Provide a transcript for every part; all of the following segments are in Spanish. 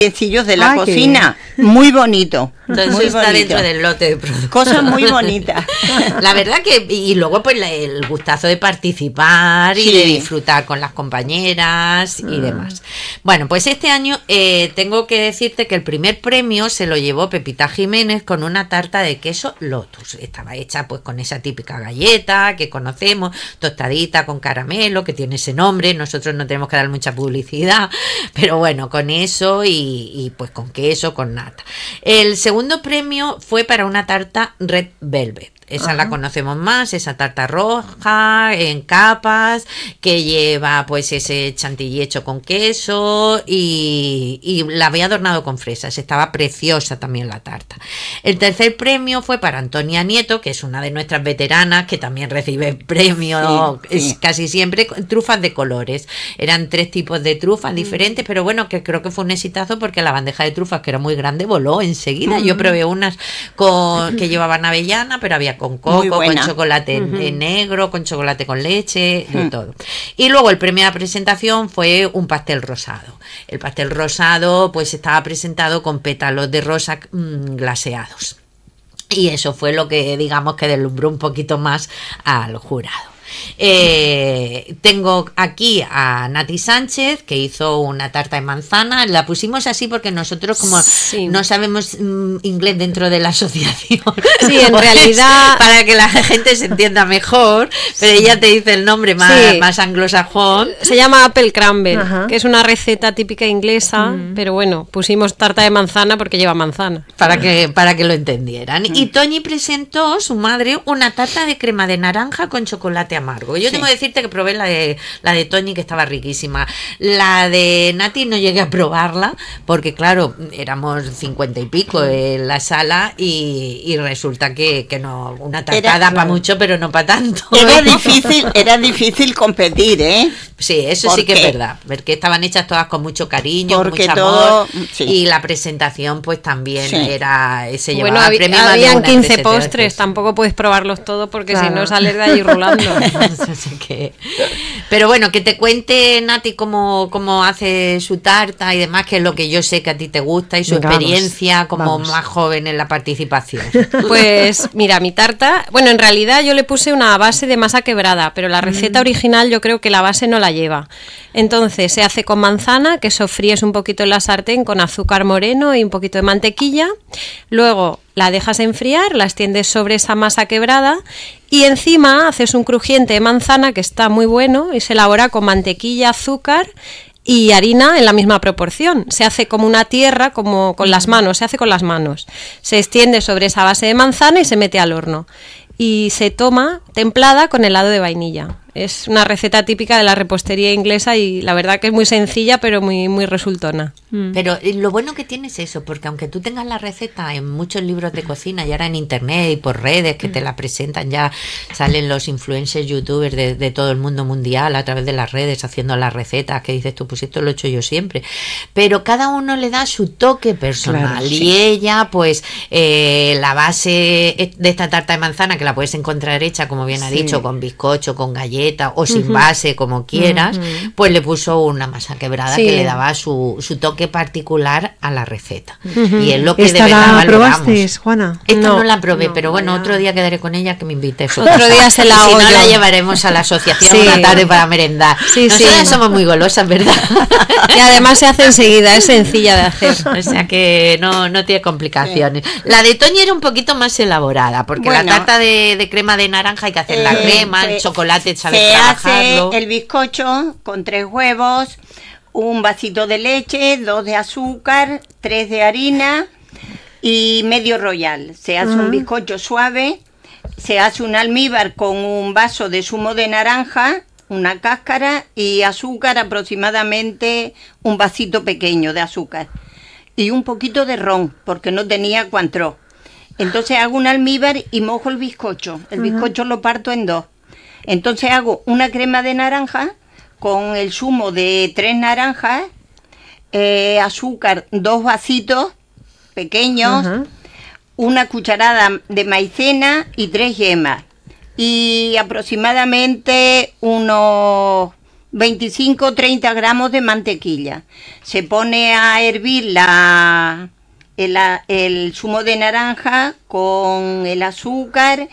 Sencillos de la cocina, muy bonito. Entonces muy está bonito. dentro del lote de productos. Cosas muy bonitas. La verdad que, y luego pues el gustazo de participar y de disfrutar con las compañeras y demás. Bueno, pues este año tengo que decirte que el primer premio se lo llevó Pepita Jiménez con una tarta de queso Lotus. Estaba hecha pues con esa típica galleta que conocemos, tostadita con caramelo, que tiene ese nombre. Nosotros no tenemos que dar mucha publicidad, pero bueno, con eso y pues con queso, con nata. El segundo premio fue para una tarta Red Velvet. Esa la conocemos más, esa tarta roja en capas que lleva pues ese chantilly hecho con queso y la había adornado con fresas. Estaba preciosa también la tarta. El tercer premio fue para Antonia Nieto, que es una de nuestras veteranas que también recibe premios casi siempre, trufas de colores. Eran 3 tipos de trufas diferentes, pero bueno, que creo que fue un exitazo porque la bandeja de trufas, que era muy grande, voló enseguida. Yo probé unas que llevaban avellana, pero había con coco, con chocolate negro, con chocolate con leche, de todo. Y luego el premio de presentación fue un pastel rosado. El pastel rosado pues estaba presentado con pétalos de rosa glaseados. Y eso fue lo que digamos que deslumbró un poquito más al jurado. Tengo aquí a Nati Sánchez, que hizo una tarta de manzana. La pusimos así porque nosotros como no sabemos inglés dentro de la asociación, en pues, realidad para que la gente se entienda mejor, pero ella te dice el nombre más anglosajón. Se llama Apple Crumble, que es una receta típica inglesa, pero bueno, pusimos tarta de manzana porque lleva manzana. Para que lo entendieran. Y Toñi presentó, su madre, una tarta de crema de naranja con chocolate amargo. Yo tengo que decirte que probé la de Toñi, que estaba riquísima. La de Nati no llegué a probarla porque claro, éramos 50 y pico en la sala y resulta que no, una tarta da para mucho pero no para tanto. Era difícil competir, ¿eh? Sí, eso sí que es verdad, porque estaban hechas todas con mucho cariño, con mucho amor, y la presentación pues también se llevaba el premio. Habían 15 postres, tampoco puedes probarlos todos porque si no sales de allí rulando. Pero bueno, que te cuente Nati cómo hace su tarta y demás, que es lo que yo sé que a ti te gusta y su experiencia como más joven en la participación. Pues mira, mi tarta, bueno, en realidad yo le puse una base de masa quebrada, pero la receta original yo creo que la base no la lleva. Entonces se hace con manzana, que sofríes un poquito en la sartén con azúcar moreno y un poquito de mantequilla. Luego la dejas enfriar, la extiendes sobre esa masa quebrada y encima haces un crujiente de manzana que está muy bueno y se elabora con mantequilla, azúcar y harina en la misma proporción. Se hace como una tierra, como con las manos, se hace con las manos. Se extiende sobre esa base de manzana y se mete al horno. Y se toma templada con helado de vainilla. Es una receta típica de la repostería inglesa y la verdad que es muy sencilla pero muy, muy resultona. Pero lo bueno que tiene es eso, porque aunque tú tengas la receta en muchos libros de cocina y ahora en internet y por redes que te la presentan, ya salen los influencers youtubers de todo el mundo mundial a través de las redes haciendo las recetas que dices tú, pues esto lo he hecho yo siempre, pero cada uno le da su toque personal, y ella pues la base de esta tarta de manzana, que la puedes encontrar hecha como bien ha dicho, con bizcocho, con galleta o sin base, como quieras, pues le puso una masa quebrada que le daba su toque particular a la receta. Y es lo que de verdad valoramos. ¿Probaste, Juana? Esta no la probé, pero bueno, otro día quedaré con ella que me invite. Otro día se la hago. Si no, la llevaremos a la asociación una tarde para merendar. Nosotras somos muy golosas, ¿verdad? Y además se hace enseguida, es sencilla de hacer. O sea que no tiene complicaciones. La de Toñi era un poquito más elaborada, porque la tarta de crema de naranja hay que hacer la crema, el chocolate, se hace el bizcocho con 3 huevos, un vasito de leche, 2 de azúcar, 3 de harina y medio royal. Se hace un bizcocho suave, se hace un almíbar con un vaso de zumo de naranja, una cáscara y azúcar, aproximadamente un vasito pequeño de azúcar y un poquito de ron porque no tenía Cointreau. Entonces hago un almíbar y mojo el bizcocho. El bizcocho lo parto en 2. Entonces hago una crema de naranja con el zumo de 3 naranjas, azúcar, 2 vasitos pequeños, una cucharada de maicena y 3 yemas. Y aproximadamente unos 25 30 gramos de mantequilla. Se pone a hervir el zumo de naranja con el azúcar,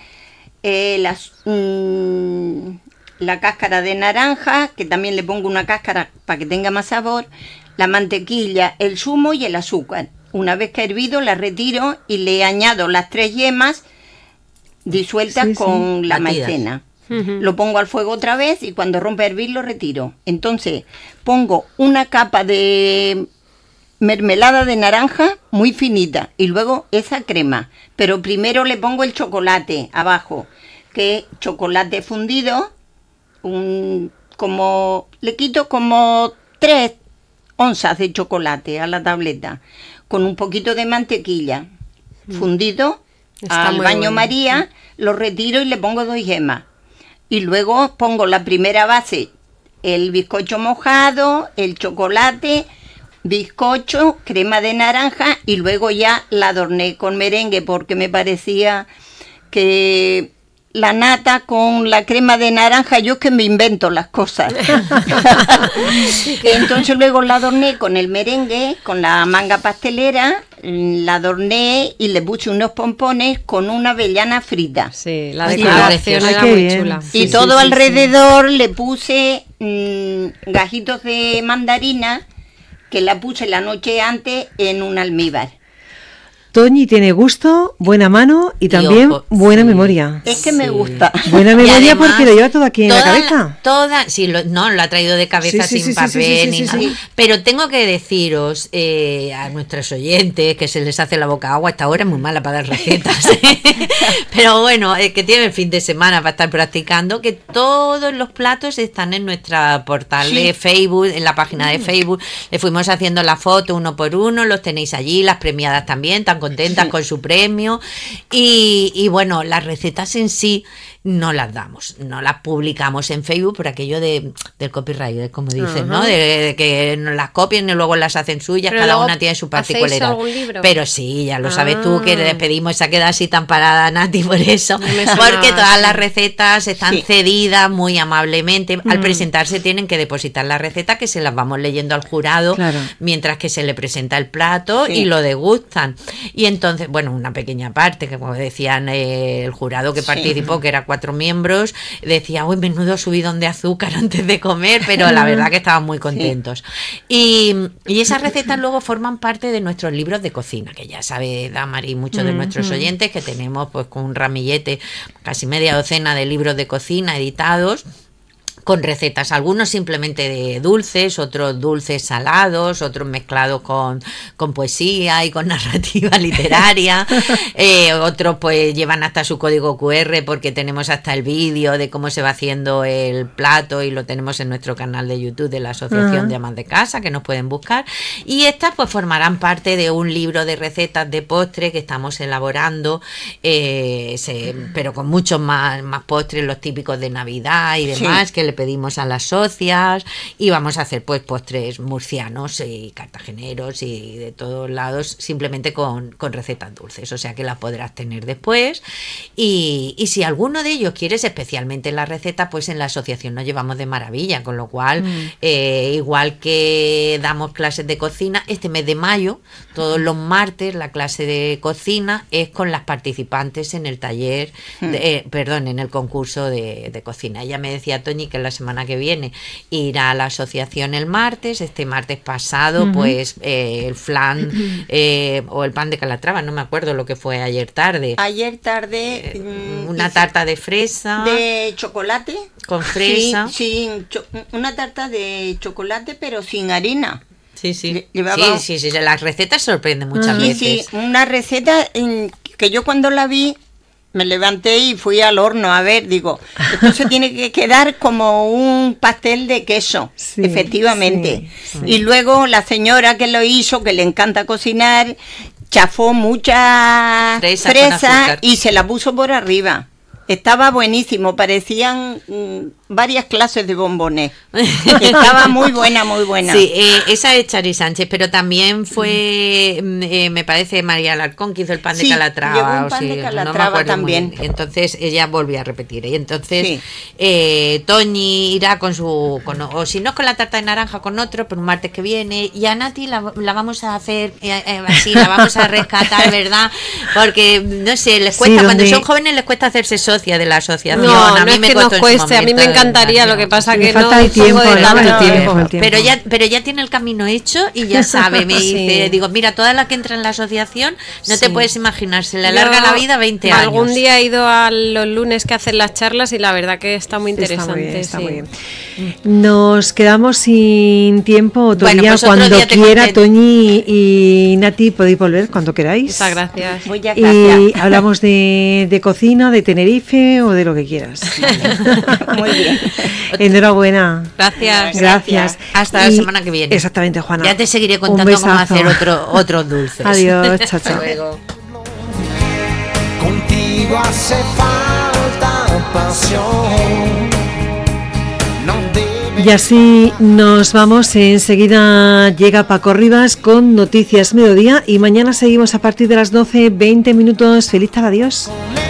la cáscara de naranja, que también le pongo una cáscara para que tenga más sabor, la mantequilla, el zumo y el azúcar. Una vez que ha hervido, la retiro y le añado las 3 yemas disueltas con la maicena. Lo pongo al fuego otra vez y cuando rompe a hervir lo retiro. Entonces pongo una capa de mermelada de naranja muy finita y luego esa crema. Pero primero le pongo el chocolate abajo, que es chocolate fundido, le quito como 3 onzas de chocolate a la tableta, con un poquito de mantequilla fundido al baño María, lo retiro y le pongo 2 yemas. Y luego pongo la primera base, el bizcocho mojado, el chocolate, bizcocho, crema de naranja y luego ya la adorné con merengue porque me parecía que la nata con la crema de naranja, yo es que me invento las cosas. Entonces luego la adorné con el merengue, con la manga pastelera, la adorné y le puse unos pompones con una avellana frita. Sí, la decoración era muy chula. Y todo alrededor le puse gajitos de mandarina que la puse la noche antes en un almíbar. Toñi tiene gusto, buena mano y también buena memoria. Es que me gusta. Buena memoria además, porque lo lleva todo aquí en la cabeza. No, lo ha traído de cabeza sin papel ni nada. Pero tengo que deciros a nuestros oyentes que se les hace la boca agua. Esta hora es muy mala para dar recetas. Pero bueno, que tienen el fin de semana para estar practicando, que todos los platos están en nuestra portal de Facebook, en la página de Facebook. Le fuimos haciendo la foto uno por uno, los tenéis allí, las premiadas también, tan contentas con su premio y bueno, las recetas en sí no las damos, no las publicamos en Facebook por aquello del copyright, como dicen, ¿no? De que nos las copien y luego las hacen suyas, pero cada una tiene su particularidad. Pero sí, ya lo sabes tú, que le pedimos esa queda así tan parada, Nati, por eso, porque todas las recetas están cedidas muy amablemente. Al presentarse tienen que depositar la receta, que se las vamos leyendo al jurado mientras que se le presenta el plato y lo degustan. Y entonces, bueno, una pequeña parte, que como decían el jurado que participó, que era 4 miembros, decía, uy, menudo subidón de azúcar antes de comer, pero la verdad que estaban muy contentos. Y esas recetas luego forman parte de nuestros libros de cocina, que ya sabe Damari y muchos de nuestros oyentes que tenemos pues con un ramillete, casi media docena de libros de cocina editados, con recetas, algunos simplemente de dulces, otros dulces salados, otros mezclados con poesía y con narrativa literaria, otros pues llevan hasta su código QR porque tenemos hasta el vídeo de cómo se va haciendo el plato y lo tenemos en nuestro canal de YouTube de la Asociación de Amas de Casa, que nos pueden buscar, y estas pues formarán parte de un libro de recetas de postre que estamos elaborando, pero con muchos más postres, los típicos de Navidad y demás, que le pedimos a las socias, y vamos a hacer pues postres murcianos y cartageneros y de todos lados, simplemente con recetas dulces, o sea que las podrás tener después, y si alguno de ellos quieres especialmente la receta, pues en la asociación nos llevamos de maravilla, con lo cual igual que damos clases de cocina, este mes de mayo, todos los martes la clase de cocina es con las participantes en el taller, en el concurso de cocina. Ella me decía, Toñi, que la semana que viene irá a la asociación el martes. Este martes pasado pues el flan o el pan de Calatrava, no me acuerdo lo que fue ayer tarde, una tarta de fresa de chocolate con fresa, una tarta de chocolate pero sin harina. Sí, las recetas sorprenden muchas veces. Sí, una receta que yo cuando la vi me levanté y fui al horno a ver, digo, esto se tiene que quedar como un pastel de queso, efectivamente. Y luego la señora que lo hizo, que le encanta cocinar, chafó mucha fresa y se la puso por arriba. Estaba buenísimo, parecían varias clases de bombones. Estaba muy buena, muy buena. Sí, esa es Chari Sánchez, pero también fue, me parece, María Alarcón, que hizo el pan de Calatrava. Llevó un pan de Calatrava también. Entonces ella volvió a repetir. Y entonces Toñi irá con su, o si no con la tarta de naranja, con otro, pero un martes que viene. Y a Nati la vamos a hacer así, la vamos a rescatar, ¿verdad? Porque, no sé, les cuesta, cuando son jóvenes les cuesta hacerse socia de la asociación. No, a mí no es me que nos cueste, a mí me encantaría, lo que pasa que no el tiempo, tiempo. Pero ya tiene el camino hecho y ya sabe, me dice, digo, mira, toda la que entra en la asociación, no te puedes imaginar, se le alarga la vida 20 años. Algún día he ido a los lunes que hacen las charlas y la verdad que está muy interesante. Está muy bien. Nos quedamos sin tiempo otro día, pues cuando día quiera, Toñi y Nati, podéis volver cuando queráis. Muchas gracias. Muchas gracias. Y hablamos de cocina, de Tenerife o de lo que quieras. Muy bien. Enhorabuena. Gracias. Hasta la semana que viene. Exactamente, Juana. Ya te seguiré contando cómo hacer otros dulces. Adiós, chao, chao. Hasta luego. Contigo hace falta pasión. Y así nos vamos. Enseguida llega Paco Rivas con Noticias Mediodía y mañana seguimos a partir de las 12:20. Feliz tarde, adiós.